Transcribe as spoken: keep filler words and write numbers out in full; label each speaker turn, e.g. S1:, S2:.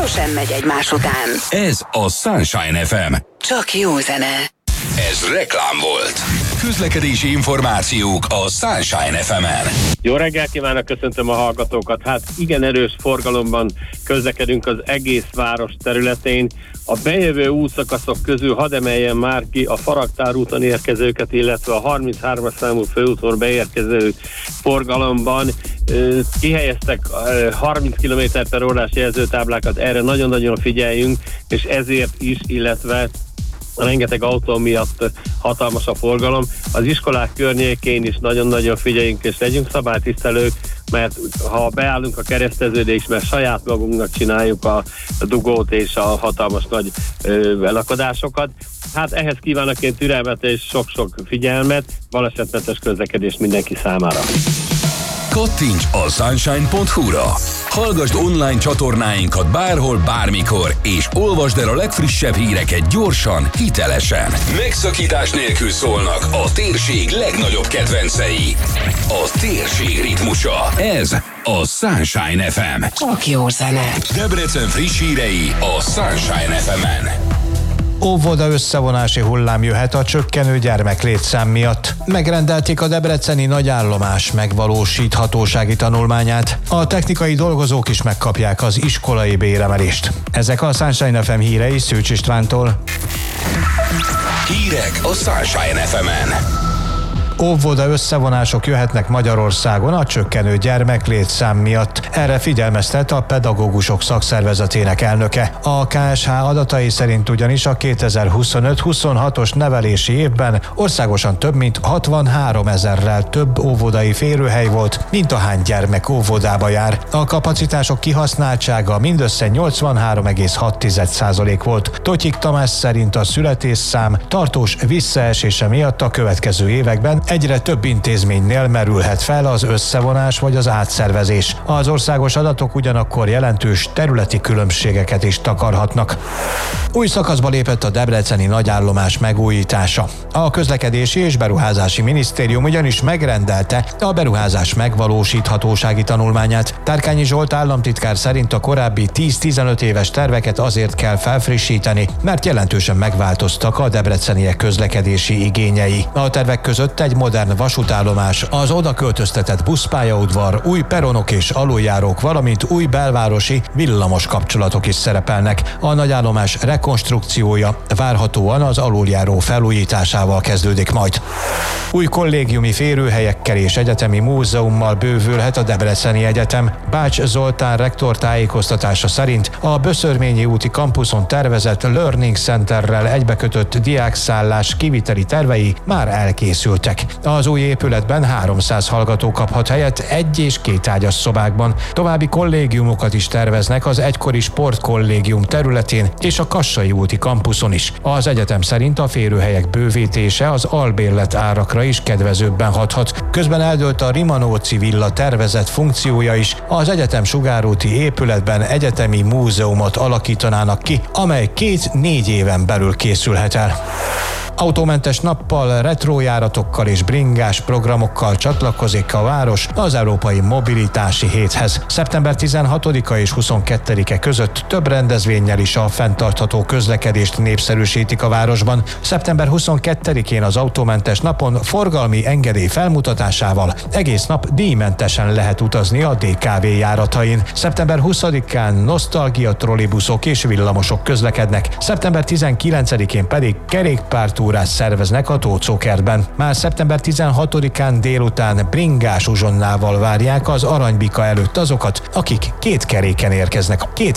S1: sosem megy egymás után.
S2: Ez a Sunshine ef em.
S1: Csak jó zene.
S2: Ez reklám volt. Közlekedési információk a Sunshine ef emen.
S3: Jó reggel kívánok, köszöntöm a hallgatókat. Hát igen erős forgalomban közlekedünk az egész város területén. A bejövő útszakaszok közül hadd emeljen már ki a Faragtár úton érkezőket, illetve a harminchárom számú főúton beérkező forgalomban. Kihelyeztek harminc kilométer per órás jelzőtáblákat, erre nagyon-nagyon figyeljünk, és ezért is, illetve rengeteg autó miatt hatalmas a forgalom. Az iskolák környékén is nagyon-nagyon figyeljünk és legyünk szabálytisztelők, mert ha beállunk a kereszteződésbe, saját magunknak csináljuk a dugót és a hatalmas nagy ö, elakadásokat. Hát ehhez kívánok én türelmet és sok-sok figyelmet, balesetmentes közlekedést mindenki számára.
S2: Kattints a sunshine pont hu-ra. Hallgasd online csatornáinkat bárhol, bármikor, és olvasd el a legfrissebb híreket gyorsan, hitelesen. Megszakítás nélkül szólnak a térség legnagyobb kedvencei. A térség ritmusa. Ez a Sunshine ef em.
S1: Csak jó zene.
S2: Debrecen friss hírei a Sunshine ef emen.
S4: Óvoda összevonási hullám jöhet a csökkenő gyermeklétszám miatt. Megrendelték a debreceni nagyállomás megvalósíthatósági tanulmányát. A technikai dolgozók is megkapják az iskolai béremelést. Ezek a Sunshine ef em hírei Szűcs Istvántól.
S2: Hírek a Sunshine ef emen.
S4: Óvoda összevonások jöhetnek Magyarországon a csökkenő gyermeklétszám miatt. Erre figyelmeztet a Pedagógusok Szakszervezetének elnöke. A ká es há adatai szerint ugyanis a kétezer-huszonöt huszonhatos nevelési évben országosan több mint hatvanhárom ezerrel több óvodai férőhely volt, mint ahány gyermek óvodába jár. A kapacitások kihasználtsága mindössze nyolcvanhárom egész hat százalék volt. Totyik Tamás szerint a születésszám tartós visszaesése miatt a következő években egyre több intézménynél merülhet fel az összevonás vagy az átszervezés. Az országos adatok ugyanakkor jelentős területi különbségeket is takarhatnak. Új szakaszba lépett a debreceni nagyállomás megújítása. A Közlekedési és Beruházási Minisztérium ugyanis megrendelte a beruházás megvalósíthatósági tanulmányát. Tárkányi Zsolt államtitkár szerint a korábbi tíz-tizenöt éves terveket azért kell felfrissíteni, mert jelentősen megváltoztak a debreceniek közlekedési igényei. A tervek között egy modern vasútállomás, az oda költöztetett buszpályaudvar, új peronok és aluljárók, valamint új belvárosi villamos kapcsolatok is szerepelnek. A nagyállomás rekonstrukciója várhatóan az aluljáró felújításával kezdődik majd. Új kollégiumi férőhelyekkel és egyetemi múzeummal bővülhet a Debreceni Egyetem. Bács Zoltán rektor tájékoztatása szerint a Böszörményi úti kampuszon tervezett Learning Centerrel egybekötött diákszállás kiviteli tervei már elkészültek. Az új épületben háromszáz hallgató kaphat helyet egy és két ágyas szobákban. További kollégiumokat is terveznek az egykori sportkollégium területén és a Kassai úti kampuszon is. Az egyetem szerint a férőhelyek bővítése az albérlet árakra is kedvezőbben hathat. Közben eldőlt a Rimanóci villa tervezett funkciója is. Az egyetem sugárúti épületben egyetemi múzeumot alakítanának ki, amely két-négy éven belül készülhet el. Autómentes nappal, retrójáratokkal és bringás programokkal csatlakozik a város az Európai Mobilitási Héthez. szeptember tizenhatodika és huszonkettedike között több rendezvénnyel is a fenntartható közlekedést népszerűsítik a városban. szeptember huszonkettedikén az autómentes napon forgalmi engedély felmutatásával egész nap díjmentesen lehet utazni a dé ká vé járatain. szeptember huszadikán nosztalgia trollibuszok és villamosok közlekednek, szeptember tizenkilencedikén pedig kerékpártúrát szerveznek a Tóczókertben. Már szeptember tizenhatodikán délután bringás uzsonnával várják az Aranybika előtt azokat, akik két keréken érkeznek. Két